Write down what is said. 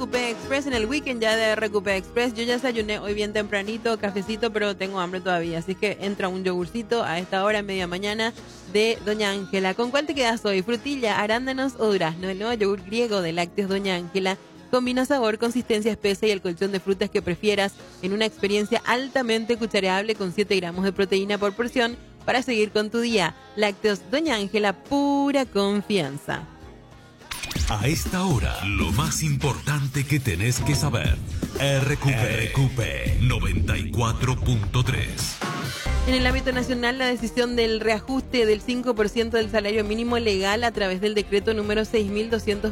Recupé Express, en el weekend ya de Recupé Express. Yo ya desayuné hoy bien tempranito, cafecito, pero tengo hambre todavía. Así que entra un yogurcito a esta hora, media mañana, de Doña Ángela. ¿Con cuál te quedas hoy? ¿Frutilla, arándanos o durazno? El nuevo yogur griego de Lácteos Doña Ángela combina sabor, consistencia espesa y el colchón de frutas que prefieras en una experiencia altamente cuchareable con 7 gramos de proteína por porción para seguir con tu día. Lácteos Doña Ángela, pura confianza. A esta hora, lo más importante que tenés que saber. RQP 94.3. En el ámbito nacional, la decisión del reajuste del 5% del salario mínimo legal a través del decreto número 6.200